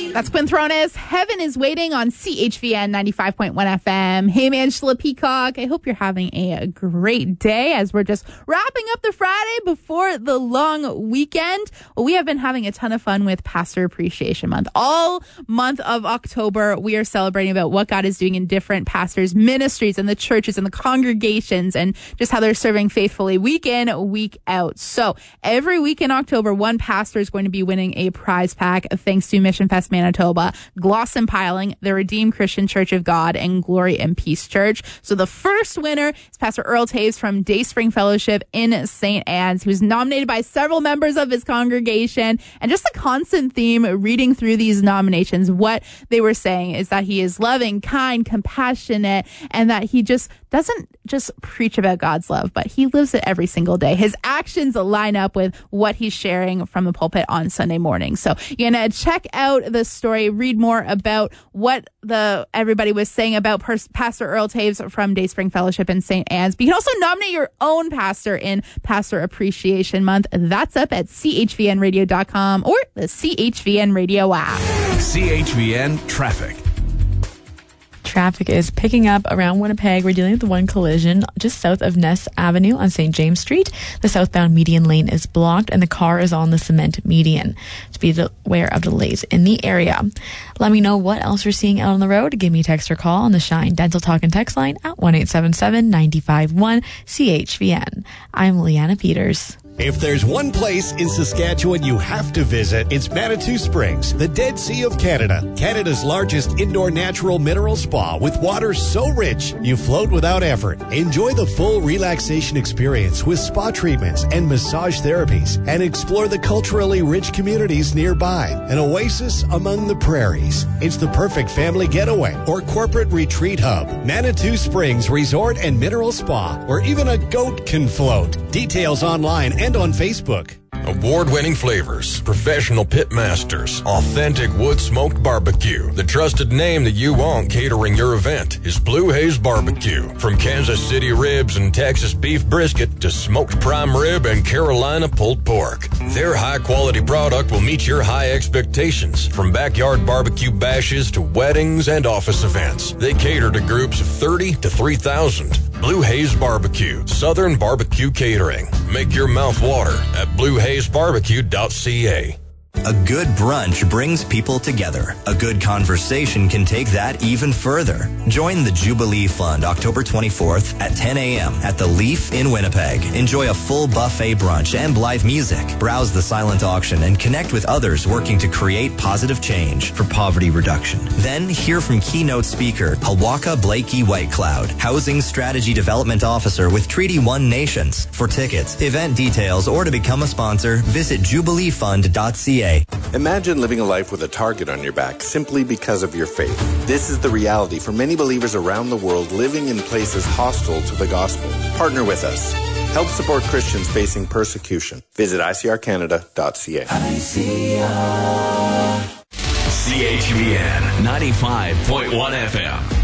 That's Quinthronis. Heaven is Waiting on CHVN 95.1 FM. Hey, I'm Angela Peacock. I hope you're having a great day as we're just wrapping up the Friday before the long weekend. Well, we have been having a ton of fun with Pastor Appreciation Month. All month of October, we are celebrating about what God is doing in different pastors' ministries and the churches and the congregations and just how they're serving faithfully week in, week out. So every week in October, one pastor is going to be winning a prize pack thanks to Mission Fest Manitoba, Gloss and Piling, the Redeemed Christian Church of God, and Glory and Peace Church. So the first winner is Pastor Earl Taves from Dayspring Fellowship in St. Anne's, who's nominated by several members of his congregation. And just a constant theme reading through these nominations, what they were saying is that he is loving, kind, compassionate, and that he just doesn't just preach about God's love, but he lives it every single day. His actions line up with what he's sharing from the pulpit on Sunday morning. So you're going to check out the story, read more about what everybody was saying about Pastor Earl Taves from Dayspring Fellowship in St. Anne's. But you can also nominate your own pastor in Pastor Appreciation Month. That's up at chvnradio.com or the CHVN Radio app. CHVN Traffic. Traffic is picking up around Winnipeg. We're dealing with one collision just south of Ness Avenue on St. James Street. The southbound median lane is blocked and the car is on the cement median. To be aware of delays in the area. Let me know what else you're seeing out on the road. Give me a text or call on the Shine Dental Talk and Text line at 1-877-951-CHVN. I'm Leanna Peters. If there's one place in Saskatchewan you have to visit, it's Manitou Springs, the Dead Sea of Canada. Canada's largest indoor natural mineral spa with water so rich you float without effort. Enjoy the full relaxation experience with spa treatments and massage therapies and explore the culturally rich communities nearby. An oasis among the prairies. It's the perfect family getaway or corporate retreat hub. Manitou Springs Resort and Mineral Spa, where even a goat can float. Details online and on Facebook. Award-winning flavors, professional pit masters, authentic wood-smoked barbecue. The trusted name that you want catering your event is Blue Haze Barbecue. From Kansas City ribs and Texas beef brisket to smoked prime rib and Carolina pulled pork. Their high-quality product will meet your high expectations. From backyard barbecue bashes to weddings and office events. They cater to groups of 30 to 3,000. Blue Haze Barbecue, Southern Barbecue Catering. Make your mouth water at bluehazebarbecue.ca. A good brunch brings people together. A good conversation can take that even further. Join the Jubilee Fund October 24th at 10 a.m. at the Leaf in Winnipeg. Enjoy a full buffet brunch and live music. Browse the silent auction and connect with others working to create positive change for poverty reduction. Then hear from keynote speaker Halwaka Blakey Whitecloud, Housing Strategy Development Officer with Treaty 1 Nations. For tickets, event details, or to become a sponsor, visit jubileefund.ca. Imagine living a life with a target on your back simply because of your faith. This is the reality for many believers around the world living in places hostile to the gospel. Partner with us. Help support Christians facing persecution. Visit icrcanada.ca. CHVN 95.1 FM.